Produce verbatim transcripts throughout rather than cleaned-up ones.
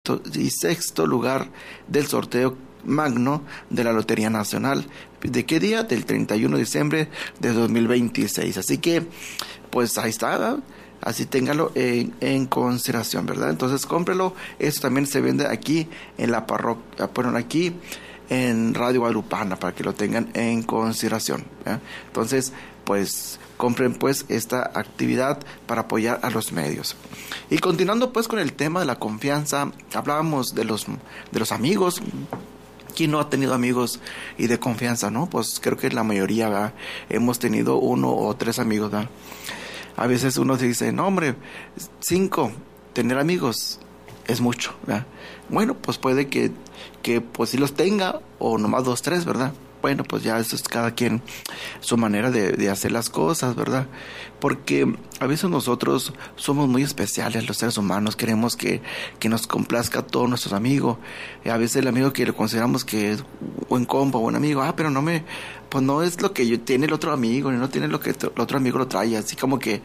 y sexto lugar del sorteo magno de la Lotería Nacional. ¿De qué día? Del treinta y uno de diciembre de dos mil veintiséis. Así que, pues ahí está, ¿verdad? Así téngalo en, en consideración, ¿verdad? Entonces cómprelo. Esto también se vende aquí en la parroquia, bueno, aquí en Radio Guadalupana, para que lo tengan en consideración, ¿verdad? Entonces, pues compren pues esta actividad para apoyar a los medios. Y continuando pues con el tema de la confianza, hablábamos de los de los amigos. ¿Quién no ha tenido amigos y de confianza, no? Pues creo que la mayoría, ¿verdad? Hemos tenido uno o tres amigos, ¿verdad? A veces uno se dice, no hombre, cinco, tener amigos es mucho, ¿verdad? Bueno, pues puede que, que pues sí los tenga, o nomás dos, tres, ¿verdad? Bueno, pues ya eso es cada quien su manera de, de hacer las cosas, ¿verdad? Porque a veces nosotros somos muy especiales, los seres humanos, queremos que, que nos complazca a todos nuestros amigos. A veces el amigo que lo consideramos que es buen compa, buen amigo, ah, pero no me, pues no es lo que yo, tiene el otro amigo, ni no tiene lo que el otro amigo lo trae, así como que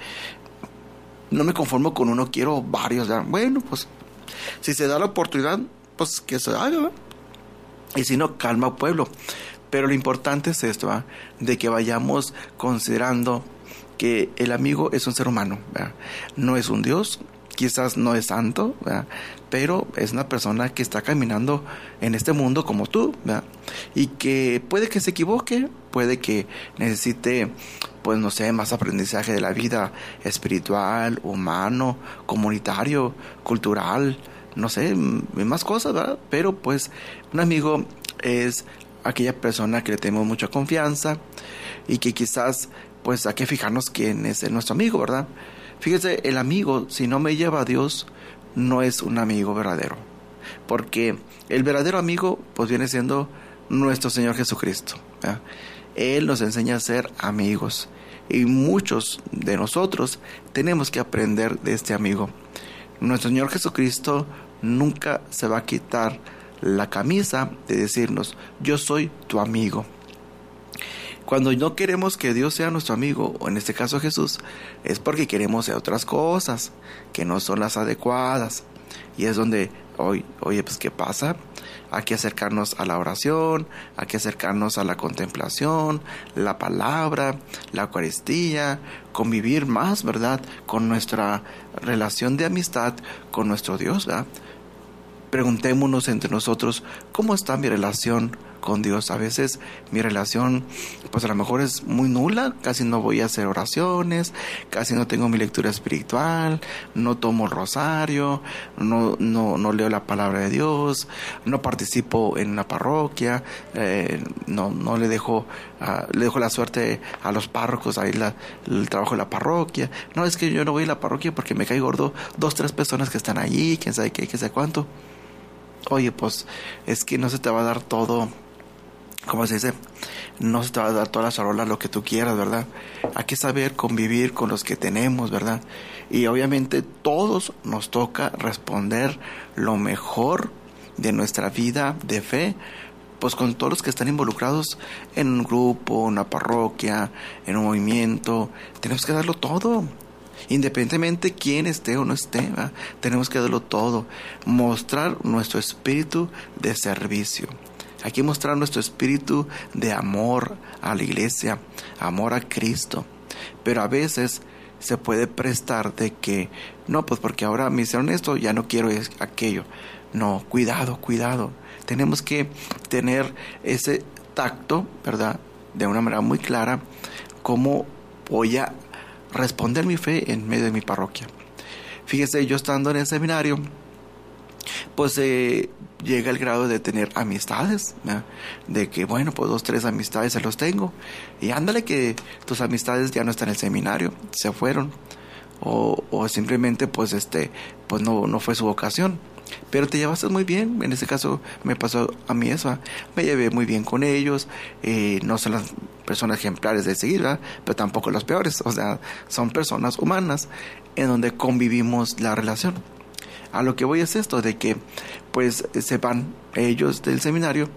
no me conformo con uno, quiero varios, ¿verdad? Bueno, pues si se da la oportunidad, pues que se haga, ¿verdad? Y si no, calma pueblo. Pero lo importante es esto, ¿verdad? De que vayamos considerando que el amigo es un ser humano, ¿verdad? No es un Dios, quizás no es santo, ¿verdad? Pero es una persona que está caminando en este mundo como tú, ¿verdad? Y que puede que se equivoque, puede que necesite, pues no sé, más aprendizaje de la vida espiritual, humano, comunitario, cultural, no sé, más cosas, ¿verdad? Pero pues un amigo es aquella persona que le tenemos mucha confianza y que quizás, pues hay que fijarnos quién es nuestro amigo, ¿verdad? Fíjese, el amigo, si no me lleva a Dios, no es un amigo verdadero, porque el verdadero amigo, pues viene siendo nuestro Señor Jesucristo, ¿verdad? Él nos enseña a ser amigos y muchos de nosotros tenemos que aprender de este amigo. Nuestro Señor Jesucristo nunca se va a quitar la camisa de decirnos, yo soy tu amigo. Cuando no queremos que Dios sea nuestro amigo, o en este caso Jesús, es porque queremos hacer otras cosas que no son las adecuadas. Y es donde, hoy, oye, pues ¿qué pasa? Hay que acercarnos a la oración, hay que acercarnos a la contemplación, la palabra, la Eucaristía, convivir más, ¿verdad? Con nuestra relación de amistad con nuestro Dios, ¿verdad? Preguntémonos entre nosotros, ¿cómo está mi relación con Dios? A veces mi relación, pues a lo mejor es muy nula, casi no voy a hacer oraciones, casi no tengo mi lectura espiritual, no tomo el rosario, no, no, no leo la palabra de Dios, no participo en una parroquia, eh, no, no le dejo, uh, le dejo la suerte a los párrocos, ahí la, el trabajo de la parroquia. No, es que yo no voy a la parroquia porque me cae gordo dos, tres personas que están allí, quién sabe qué, quién sabe cuánto. Oye, pues es que no se te va a dar todo, ¿cómo se dice? No se te va a dar toda la charola lo que tú quieras, ¿verdad? Hay que saber convivir con los que tenemos, ¿verdad? Y obviamente todos nos toca responder lo mejor de nuestra vida de fe, pues con todos los que están involucrados en un grupo, una parroquia, en un movimiento. Tenemos que darlo todo. Independientemente quién esté o no esté, ¿verdad? Tenemos que darlo todo, mostrar nuestro espíritu de servicio. Hay que mostrar nuestro espíritu de amor a la iglesia, amor a Cristo. Pero a veces se puede prestar de que, no, pues porque ahora me hicieron esto, ya no quiero aquello. No, cuidado, cuidado. Tenemos que tener ese tacto, ¿verdad? De una manera muy clara, cómo voy a responder mi fe en medio de mi parroquia. Fíjese, yo estando en el seminario, pues eh, llega el grado de tener amistades, ¿verdad? De que bueno, pues dos, tres amistades se los tengo, y ándale que tus amistades ya no están en el seminario, se fueron, o, o simplemente pues este, pues no, no fue su vocación. Pero te llevaste muy bien. En este caso me pasó a mí eso, me llevé muy bien con ellos. Eh, no son las personas ejemplares de seguir, ¿verdad? Pero tampoco las peores. O sea, son personas humanas en donde convivimos la relación. A lo que voy es esto, de que pues se van ellos del seminario,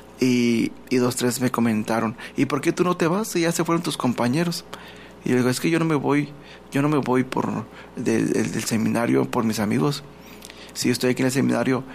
y, y dos, tres me comentaron, ¿y por qué tú no te vas? Si ya se fueron tus compañeros. Y yo digo, es que yo no me voy, yo no me voy por de, de, del seminario por mis amigos. Si yo estoy aquí en el seminario